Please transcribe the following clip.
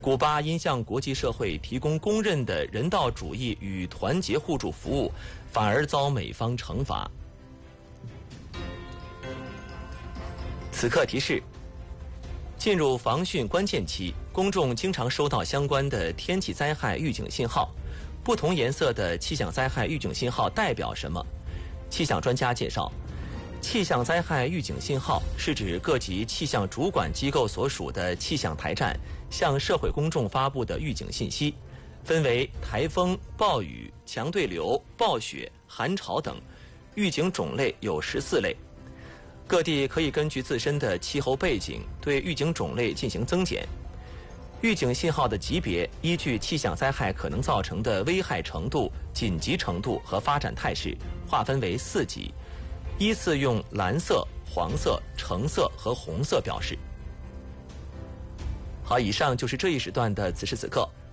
古巴因向国际社会提供公认的人道主义与团结互助服务，反而遭美方惩罚。此刻提示：进入防汛关键期，公众经常收到相关的天气灾害预警信号。不同颜色的气象灾害预警信号代表什么？气象专家介绍，气象灾害预警信号是指各级气象主管机构所属的气象台站向社会公众发布的预警信息，分为台风、暴雨、强对流、暴雪、寒潮等，预警种类有14类。各地可以根据自身的气候背景对预警种类进行增减。预警信号的级别依据气象灾害可能造成的危害程度、紧急程度和发展态势，划分为4级，依次用蓝色、黄色、橙色和红色表示。好，以上就是这一时段的此时此刻。